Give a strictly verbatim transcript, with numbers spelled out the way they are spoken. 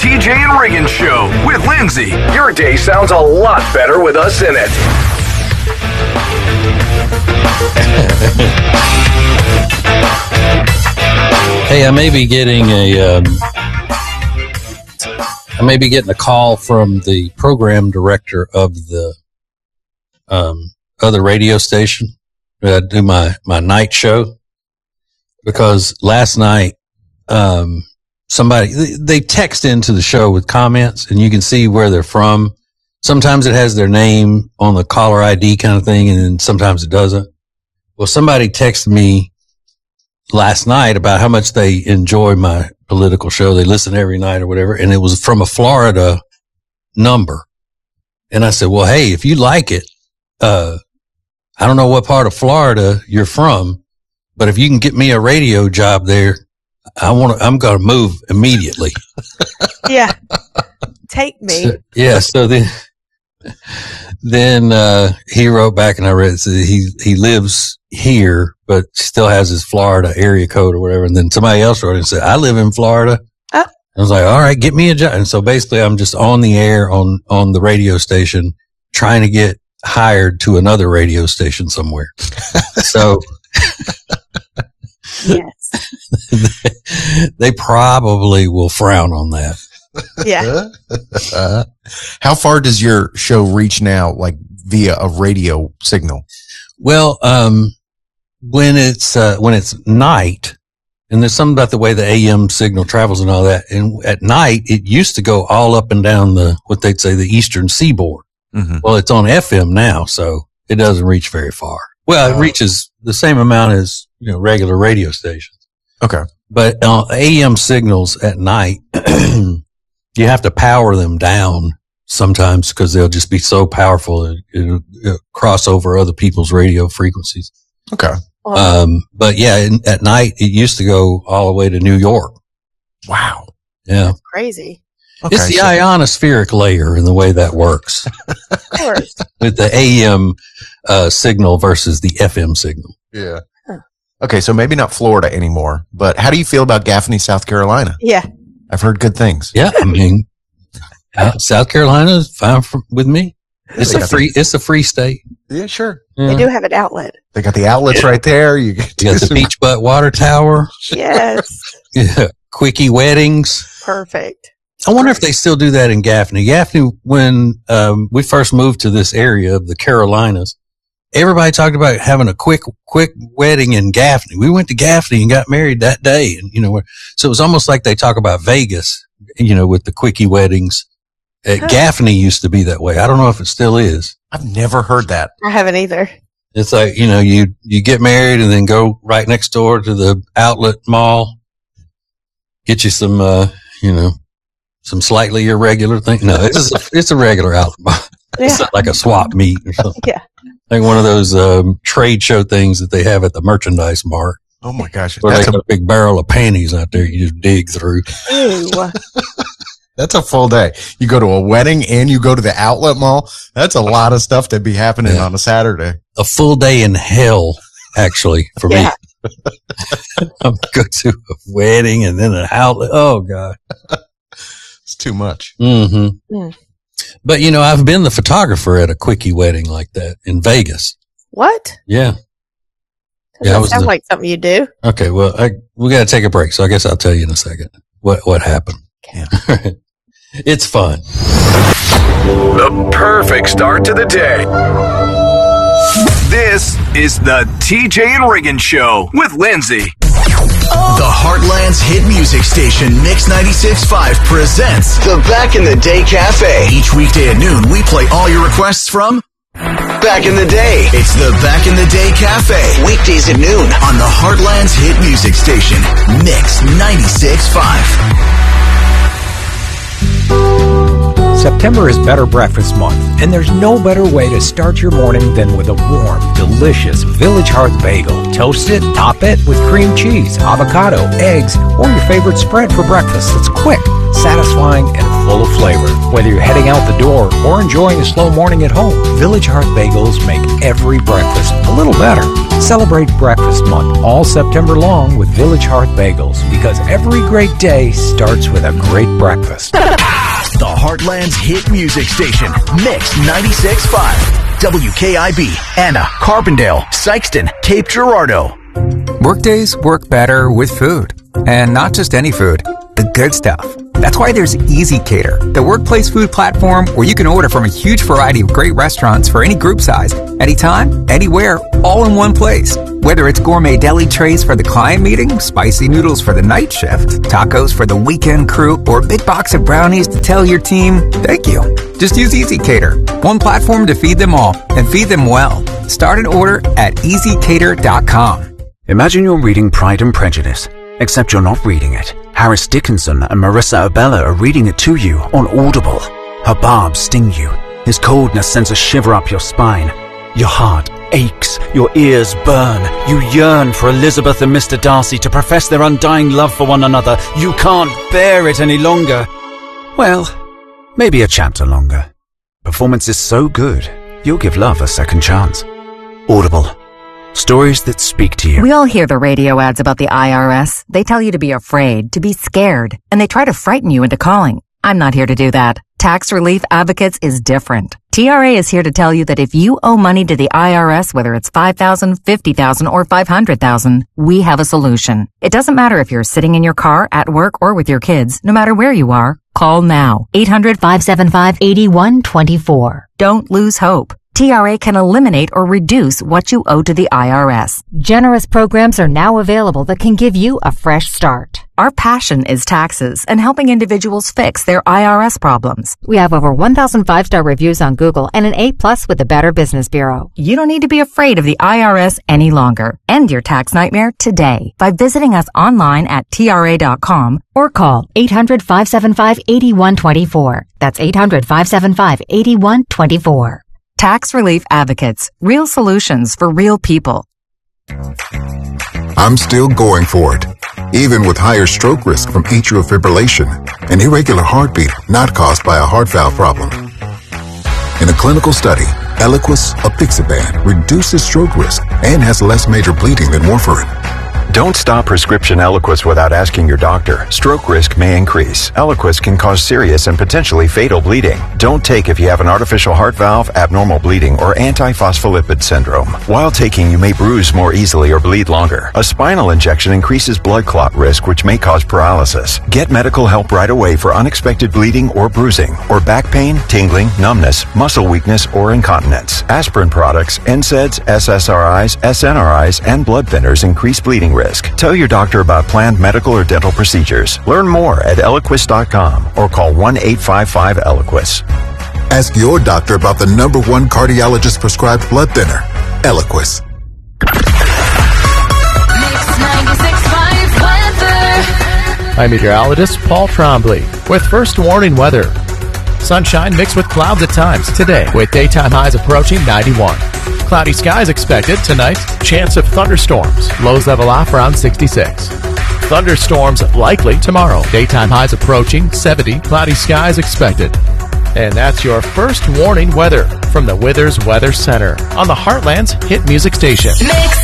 T J and Reagan Show with Lindsay. Your day sounds a lot better with us in it. Hey, I may be getting a, um, I may be getting a call from the program director of the um, other radio station where I do my, my night show, because last night um, somebody, they text into the show with comments and you can see where they're from. Sometimes it has their name on the caller I D kind of thing, and then sometimes it doesn't. Well, somebody texted me last night about how much they enjoy my political show. They listen every night or whatever. And it was from a Florida number. And I said, well, hey, if you like it, uh, I don't know what part of Florida you're from, but if you can get me a radio job there, I want to, I'm going to move immediately. Yeah. Take me. So, yeah. So then, then, uh, he wrote back and I read, so he, he lives here, but still has his Florida area code or whatever. And then somebody else wrote and said, I live in Florida. Oh. I was like, all right, get me a job. And so basically I'm just on the air on, on the radio station trying to get hired to another radio station somewhere. So yes, they, they probably will frown on that. Yeah. uh, how far does your show reach now, like via a radio signal? Well, um, when it's, uh, when it's night, and there's something about the way the A M signal travels and all that. And at night, it used to go all up and down the, what they'd say, the eastern seaboard. Mm-hmm. Well, it's on F M now, so it doesn't reach very far. Well, it Oh. reaches the same amount as, you know, regular radio stations. Okay. But uh, A M signals at night, you have to power them down sometimes because they'll just be so powerful. It, it'll, it'll cross over other people's radio frequencies. Okay. Well, Um, but yeah, in, at night, it used to go all the way to New York. Wow. Yeah. crazy. Okay. It's the so- ionospheric layer in the way that works Of course. with the A M uh, signal versus the F M signal. yeah. Okay. So maybe not Florida anymore, but how do you feel about Gaffney, South Carolina? Yeah. I've heard good things. Yeah. I mean, uh, South Carolina is fine for, with me. It's They a got free, it's a free state. Yeah, sure. Yeah. They do have an outlet. They got the outlets right there. You get You got the Beach Butt Water Tower. Yes. Yeah. Quickie weddings. Perfect. I wonder if they still do that in Gaffney. Gaffney, when um, we first moved to this area of the Carolinas, everybody talked about having a quick, quick wedding in Gaffney. We went to Gaffney and got married that day. And, you know, so it was almost like they talk about Vegas, you know, with the quickie weddings. Uh, Huh. Gaffney used to be that way. I don't know if it still is. I've never heard that. I haven't either. It's like, you know, you, you get married and then go right next door to the outlet mall, get you some, uh, you know, some slightly irregular thing. No, it's a, it's a regular outlet mall. It's Yeah. not like a swap meet or something. Yeah. Like one of those, um, trade show things that they have at the merchandise mart Oh my gosh. where That's they a, got a big barrel of panties out there you just dig through. Ew. that's a full day. You go to a wedding and you go to the outlet mall. That's a lot of stuff to be happening Yeah. on a Saturday. A full day in hell, actually, for Yeah. me. I'm go to a wedding and then an outlet. Oh God. It's too much. Mm-hmm. Mm. But you know, I've been the photographer at a quickie wedding like that in Vegas. What? Yeah. Doesn't Yeah, I that was sound the- like something you do? Okay. Well, I, we got to take a break. So I guess I'll tell you in a second what, what happened. Yeah. It's fun. The perfect start to the day. This is the T J and Reagan Show with Lindsay. The Heartland's hit music station, Mix ninety-six point five, presents the Back in the Day Cafe. Each weekday at noon, we play all your requests from Back in the Day. It's the Back in the Day Cafe. Weekdays at noon on the Heartland's hit music station, Mix ninety-six point five. September is Better Breakfast Month, and there's no better way to start your morning than with a warm, delicious Village Hearth bagel. Toast it, top it with cream cheese, avocado, eggs, or your favorite spread for breakfast that's quick, satisfying, and full of flavor. Whether you're heading out the door or enjoying a slow morning at home, Village Hearth bagels make every breakfast a little better. Celebrate Breakfast Month all September long with Village Hearth bagels, because every great day starts with a great breakfast. The Heartland's hit music station, Mix ninety-six point five. W K I B, Anna, Carbondale, Sykeston, Cape Girardeau. Workdays work better with food. And not just any food, the good stuff. That's why there's EasyCater, the workplace food platform where you can order from a huge variety of great restaurants for any group size, anytime, anywhere, all in one place. Whether it's gourmet deli trays for the client meeting, spicy noodles for the night shift, tacos for the weekend crew, or a big box of brownies to tell your team, thank you. Just use EasyCater, one platform to feed them all, and feed them well. Start an order at easy cater dot com. Imagine you're reading Pride and Prejudice, except you're not reading it. Harris Dickinson and Marissa Abella are reading it to you on Audible. Her barbs sting you. His coldness sends a shiver up your spine. Your heart aches. Your ears burn. You yearn for Elizabeth and Mister Darcy to profess their undying love for one another. You can't bear it any longer. Well, maybe a chapter longer. Performance is so good, you'll give love a second chance. Audible. Stories that speak to you. We all hear the radio ads about the I R S. They tell you to be afraid, to be scared, and they try to frighten you into calling. I'm not here to do that. Tax Relief Advocates is different. T R A is here to tell you that if you owe money to the I R S, whether it's five thousand dollars, fifty thousand dollars, or five hundred thousand dollars, we have a solution. It doesn't matter if you're sitting in your car, at work, or with your kids. No matter where you are, call now. eight hundred, five seven five, eight one two four. Don't lose hope. T R A can eliminate or reduce what you owe to the I R S. Generous programs are now available that can give you a fresh start. Our passion is taxes and helping individuals fix their I R S problems. We have over one thousand five-star reviews on Google and an A plus with the Better Business Bureau. You don't need to be afraid of the I R S any longer. End your tax nightmare today by visiting us online at T R A dot com or call eight hundred, five seven five, eight one two four. That's eight hundred, five seven five, eight one two four. Tax Relief Advocates. Real solutions for real people. I'm still going for it, even with higher stroke risk from atrial fibrillation, an irregular heartbeat not caused by a heart valve problem. In a clinical study, Eliquis apixaban reduces stroke risk and has less major bleeding than warfarin. Don't stop prescription Eliquis without asking your doctor. Stroke risk may increase. Eliquis can cause serious and potentially fatal bleeding. Don't take if you have an artificial heart valve, abnormal bleeding, or antiphospholipid syndrome. While taking, you may bruise more easily or bleed longer. A spinal injection increases blood clot risk, which may cause paralysis. Get medical help right away for unexpected bleeding or bruising, or back pain, tingling, numbness, muscle weakness, or incontinence. Aspirin products, N SAIDs, S S R Is, S N R Is, and blood thinners increase bleeding risk. Tell your doctor about planned medical or dental procedures. Learn more at Eliquis dot com or call one eight five five Eliquis. Ask your doctor about the number one cardiologist prescribed blood thinner, Eliquis. I'm meteorologist Paul Trombley with first warning weather. Sunshine mixed with clouds at times today with daytime highs approaching ninety-one. Cloudy skies expected tonight. Chance of thunderstorms. Lows level off around sixty-six. Thunderstorms likely tomorrow. Daytime highs approaching seventy. Cloudy skies expected. And that's your first warning weather from the Withers Weather Center on the Heartland's hit music station. Mix